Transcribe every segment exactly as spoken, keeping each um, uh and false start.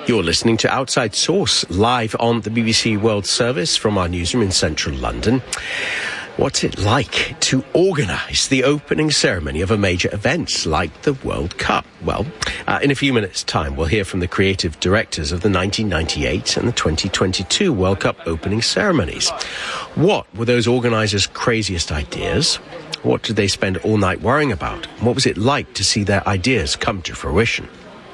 You're listening to Outside Source, live on the B B C World Service from our newsroom in central London. What's it like to organise the opening ceremony of a major event like the World Cup? Well, uh, in a few minutes' time, we'll hear from the creative directors of the nineteen ninety-eight and the twenty twenty-two World Cup opening ceremonies. What were those organisers' craziest ideas? What did they spend all night worrying about? What was it like to see their ideas come to fruition?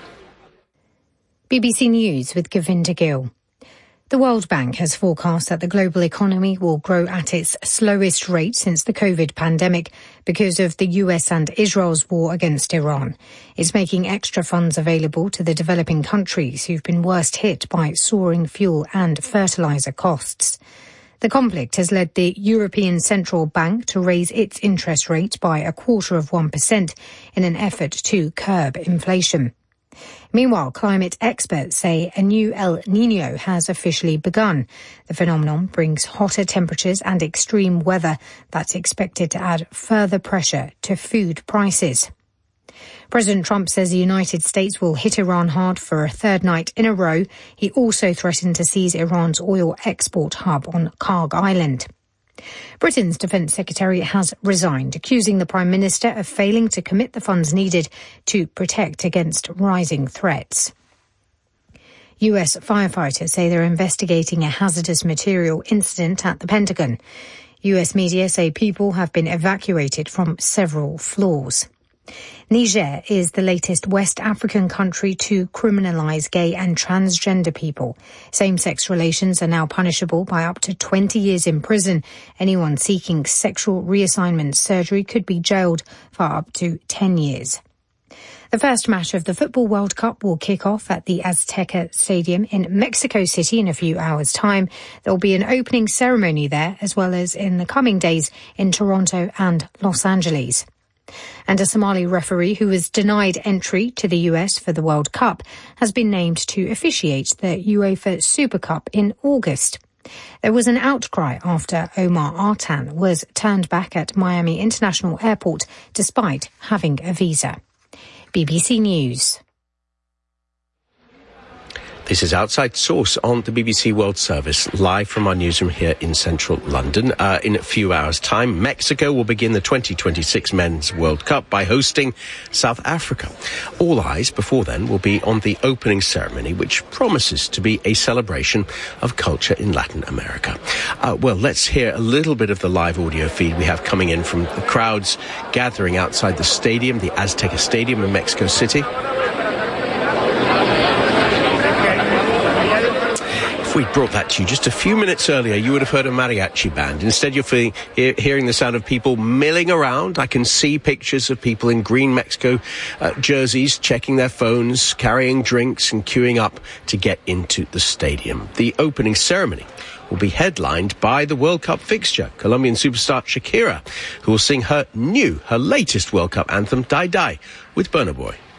B B C News with Govinda Gill. The World Bank has forecast that the global economy will grow at its slowest rate since the COVID pandemic because of the U S and Israel's war against Iran. It's making extra funds available to the developing countries who've been worst hit by soaring fuel and fertilizer costs. The conflict has led the European Central Bank to raise its interest rate by a quarter of one percent in an effort to curb inflation. Meanwhile, climate experts say a new El Niño has officially begun. The phenomenon brings hotter temperatures and extreme weather that's expected to add further pressure to food prices. President Trump says the United States will hit Iran hard for a third night in a row. He also threatened to seize Iran's oil export hub on Karg Island. Britain's Defence Secretary has resigned, accusing the Prime Minister of failing to commit the funds needed to protect against rising threats. U S firefighters say they're investigating a hazardous material incident at the Pentagon. U S media say people have been evacuated from several floors. Niger is the latest West African country to criminalise gay and transgender people. Same-sex relations are now punishable by up to twenty years in prison. Anyone seeking sexual reassignment surgery could be jailed for up to ten years. The first match of the Football World Cup will kick off at the Azteca Stadium in Mexico City in a few hours' time. There will be an opening ceremony there, as well as in the coming days in Toronto and Los Angeles. And a Somali referee who was denied entry to the U S for the World Cup has been named to officiate the UEFA Super Cup in August. There was an outcry after Omar Artan was turned back at Miami International Airport despite having a visa. B B C News. This is Outside Source on the B B C World Service, live from our newsroom here in central London. Uh, in a few hours' time, Mexico will begin the twenty twenty-six Men's World Cup by hosting South Africa. All eyes before then will be on the opening ceremony, which promises to be a celebration of culture in Latin America. Uh, well, let's hear a little bit of the live audio feed we have coming in from the crowds gathering outside the stadium, the Azteca Stadium in Mexico City. If we brought that to you just a few minutes earlier, you would have heard a mariachi band. Instead, you're feeling, he- hearing the sound of people milling around. I can see pictures of people in green Mexico uh, jerseys, checking their phones, carrying drinks and queuing up to get into the stadium. The opening ceremony will be headlined by the World Cup fixture, Colombian superstar Shakira, who will sing her new, her latest World Cup anthem, Die Die, with Burna Boy.